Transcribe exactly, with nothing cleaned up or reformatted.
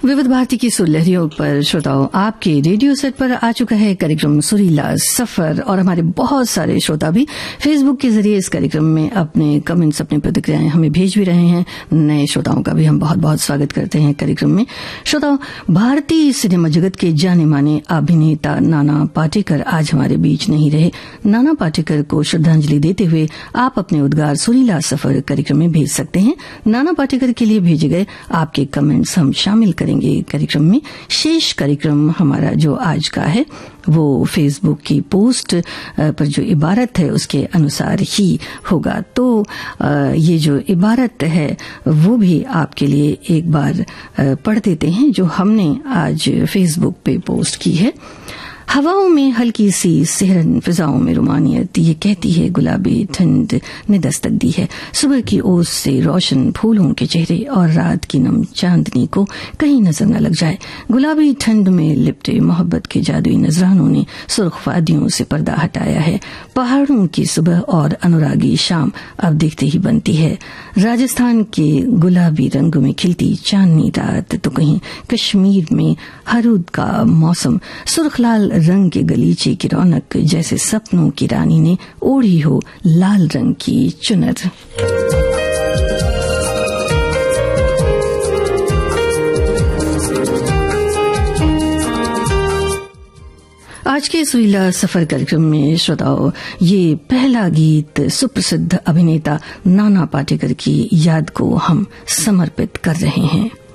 विविध भारती की सुलहरियों पर श्रोताओं, आपके रेडियो सेट पर आ चुका है कार्यक्रम सुरीला सफर और हमारे बहुत सारे श्रोता भी फेसबुक के जरिए इस कार्यक्रम में अपने कमेंट्स, अपनी प्रतिक्रियाएं हमें भेज भी रहे हैं। नए श्रोताओं का भी हम बहुत बहुत स्वागत करते हैं कार्यक्रम में। श्रोताओं, भारतीय सिनेमा जगत के जाने माने अभिनेता नाना पाटेकर आज हमारे बीच नहीं रहे। नाना पाटेकर को श्रद्धांजलि देते हुए आप अपने उद्गार सुरीला सफर कार्यक्रम में भेज सकते हैं। नाना पाटेकर के लिए भेजे गए आपके कमेंट्स हम शामिल करेंगे कार्यक्रम में। शेष कार्यक्रम हमारा जो आज का है वो फेसबुक की पोस्ट पर जो इबारत है उसके अनुसार ही होगा। तो ये जो इबारत है वो भी आपके लिए एक बार पढ़ देते हैं जो हमने आज फेसबुक पे पोस्ट की है। हवाओं में हल्की सी सेहरन, फिजाओं में रुमानियत, ये कहती है गुलाबी ठंड ने दस्तक दी है। सुबह की ओस से रोशन फूलों के चेहरे और रात की नम चांदनी को कहीं नजर न लग जाए। गुलाबी ठंड में लिपटे मोहब्बत के जादुई नजरानों ने सुर्ख वादियों से पर्दा हटाया है। पहाड़ों की सुबह और अनुरागी शाम अब देखते ही बनती है। राजस्थान के गुलाबी रंगों में खिलती चांदनी रात तो कहीं कश्मीर में हरूद का मौसम, सुर्खलाल रंग के गलीचे की रौनक जैसे सपनों की रानी ने ओढ़ी हो लाल रंग की चुनर। आज के सुरीला सफर कार्यक्रम में श्रोताओं, ये पहला गीत सुप्रसिद्ध अभिनेता नाना पाटेकर की याद को हम समर्पित कर रहे हैं।